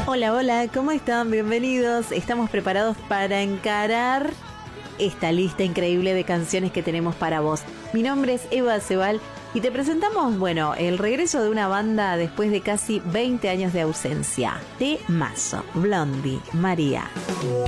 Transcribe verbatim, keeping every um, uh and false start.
Hola, hola, ¿cómo están? Bienvenidos. Estamos preparados para encarar esta lista increíble de canciones que tenemos para vos. Mi nombre es Eva Cebal y te presentamos, bueno, el regreso de una banda después de casi veinte años de ausencia. Temazo, Blondie, María.